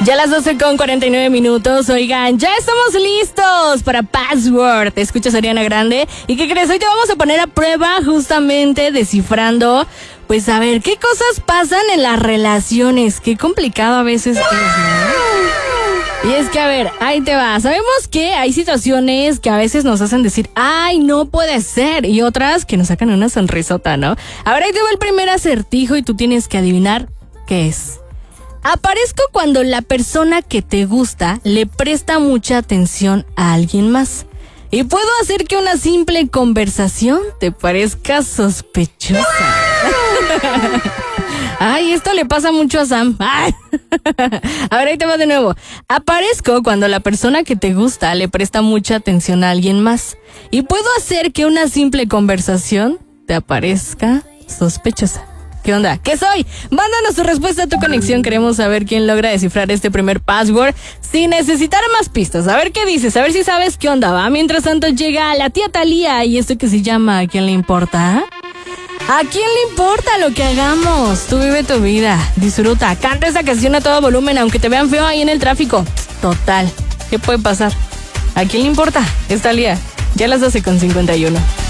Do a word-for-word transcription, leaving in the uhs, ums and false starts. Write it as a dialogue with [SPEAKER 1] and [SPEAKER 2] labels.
[SPEAKER 1] Ya las doce con cuarenta y nueve minutos, oigan, ya estamos listos para Password. Te escuchas Ariana Grande. ¿Y qué crees? Hoy te vamos a poner a prueba justamente descifrando, pues a ver, ¿qué cosas pasan en las relaciones? Qué complicado a veces es, ¿no? Y es que, a ver, ahí te va. Sabemos que hay situaciones que a veces nos hacen decir, ay, no puede ser, y otras que nos sacan una sonrisota, ¿no? A ver, ahí te va el primer acertijo y tú tienes que adivinar qué es. Aparezco cuando la persona que te gusta le presta mucha atención a alguien más. Y puedo hacer que una simple conversación te parezca sospechosa. Ay, esto le pasa mucho a Sam. Ay. A ver, ahí te va de nuevo. Aparezco cuando la persona que te gusta le presta mucha atención a alguien más. Y puedo hacer que una simple conversación te parezca sospechosa. ¿Qué onda? ¿Qué soy? Mándanos tu respuesta a tu conexión. Queremos saber quién logra descifrar este primer password sin necesitar más pistas. A ver qué dices, a ver si sabes qué onda, ¿va? Mientras tanto llega la tía Talía y esto que se llama ¿a quién le importa? ¿A quién le importa lo que hagamos? Tú vive tu vida, disfruta, canta esa canción a todo volumen aunque te vean feo ahí en el tráfico. Total, ¿qué puede pasar? ¿A quién le importa? Es Talía, ya las doce con cincuenta y uno.